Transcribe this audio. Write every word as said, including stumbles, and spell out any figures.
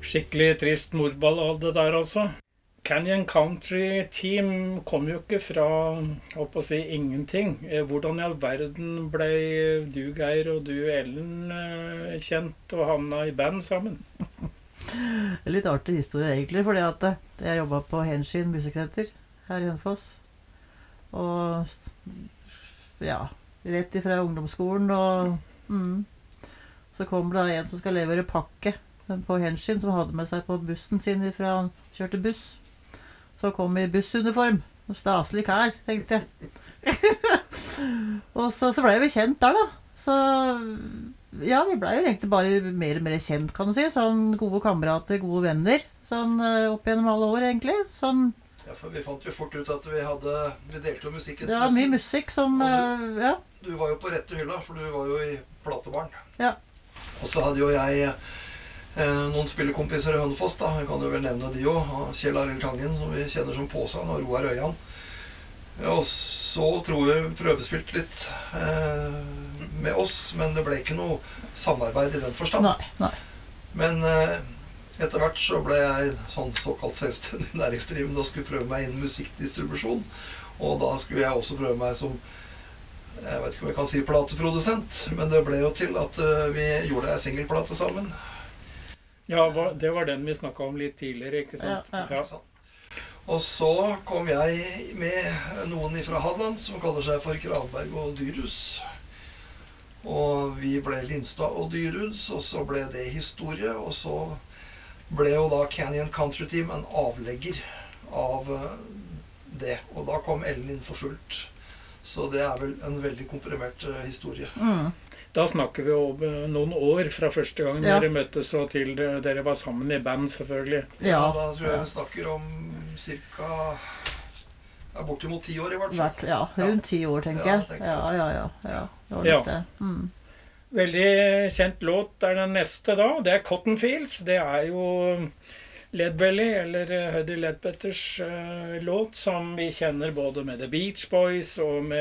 skikkelig trist mordballade der altså. Canyon Country Team kom jo ikke fra, holdt på å si, ingenting. Hvordan i all verden ble du, Geir, og du, Ellen, kjent og havna i band sammen? Det er litt artig historie egentlig, fordi at jeg jobbet på Henshin Musikksenter her i Hønefoss. Og ja, rett ifra ungdomsskolen, og mm, så kom det en som skal levere pakke på Henshin, som hadde med seg på bussen sin fra han kjørte buss. Så kom i bussuniform. Staselig kær, tenkte jeg. Og så, så ble vi kjent der, da. Så ja, vi ble jo egentlig bare mer og mer kjent, kan du si. Sånn gode kamerater, gode venner. Sånn opp gjennom alle år, egentlig. Sånn... Ja, for vi fant jo fort ut at vi hadde... Vi delte jo musikken. Ja, mye musikk som... Du, ja. Du var jo på rette hylla, for du var jo i platebarn. Ja. Og så hadde jo jeg... Noen spillekompiser i Hønefoss, da. Jeg kan jo vel nevne de også. Kjell Arild Tangen, som vi kjenner som Påsan, og Roar Øyan. Og så tror jeg prøvespilt litt eh, med oss, men det ble ikke noe samarbeid i den forstand. Nei, nei. Men eh, etter hvert så ble jeg sånn såkalt selvstendig næringsdrivende og skulle prøve meg innen musikkdistribusjon. Og da skulle jeg også prøve meg som, jeg vet ikke om jeg kan si plateprodusent, men det ble jo til at uh, vi gjorde en singelplate sammen. Ja, det var den vi snakket om litt tidligere, ikke sant? Ja, ja. Ja. Og så kom jeg med noen fra Hadeland som kaller seg for Kranberg og Dyrhus. Og vi ble Lindstad og Dyrhus, og så ble det historie, og så ble jo da Canyon Country Team en avlegger av det. Og da kom Ellen inn for fullt. Så det er vel en veldig komprimert historie. Mm. Da snakker vi om noen år fra første gang Ja. dere møttes og til dere var sammen i band, selvfølgelig. Ja, Ja, da tror jeg ja. vi snakker om cirka ja, bortimot ti år i hvert fall. Vært, ja, rundt ti år, tenker Ja, jeg. tenker jeg. Ja, ja, ja. ja. Det var Ja. litt det. Mm. Veldig kjent låt er den neste da. Det er Cotton Fields. Det er jo Leadbelly, eller Huddy Ledbetters uh, låt, som vi kjenner både med The Beach Boys og med